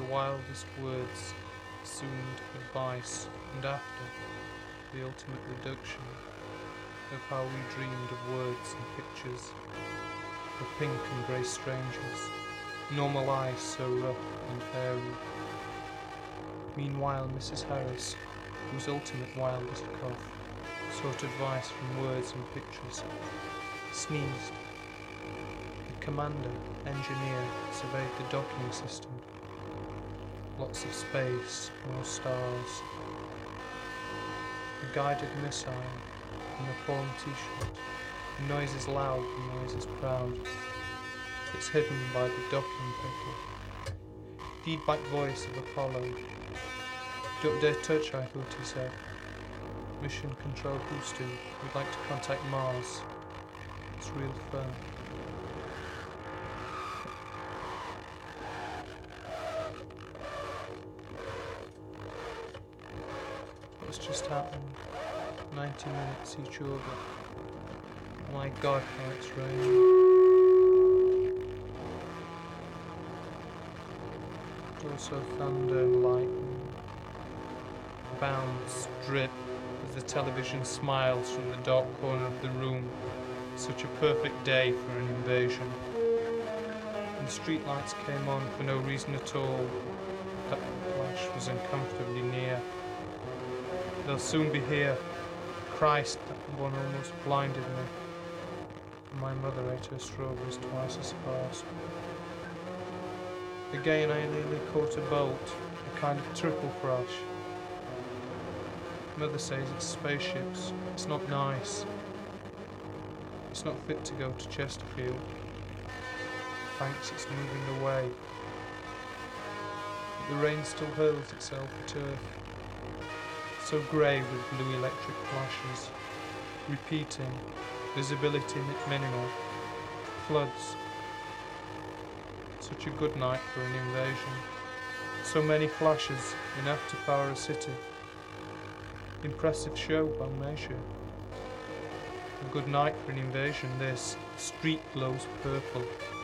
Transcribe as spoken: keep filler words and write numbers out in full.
wildest words assumed advice, and after, the ultimate reduction of how we dreamed of words and pictures, of pink and grey strangers, normal eyes so rough and hairy. Meanwhile, Missus Harris, whose ultimate wildest cough sought advice from words and pictures, sneezed. The commander, engineer, surveyed the docking system. Lots of space, more stars. A guided missile in a form t-shirt. The noise is loud, the noise is proud. It's hidden by the docking pickle. Feedback voice of Apollo. Don't dare touch, I thought he said. Mission Control Houston, we'd like to contact Mars. It's real fun. What's just happened? ninety minutes each orbit. My God, how it's raining. Also thunder and lightning. Bounce, drip, as the television smiles from the dark corner of the room. Such a perfect day for an invasion. And the streetlights came on for no reason at all. That flash was uncomfortably near. They'll soon be here. Christ, that one almost blinded me. My mother ate her strawberries twice as fast. Again I nearly caught a bolt, a kind of triple crash. Mother says it's spaceships. It's not nice. It's not fit to go to Chesterfield. Thanks, it's moving away. But the rain still hurls itself at earth. So grey with blue electric flashes. Repeating. Visibility minimal. Floods. Such a good night for an invasion. So many flashes, enough to power a city. Impressive show by measure. A good night for an invasion, this. The street glows purple.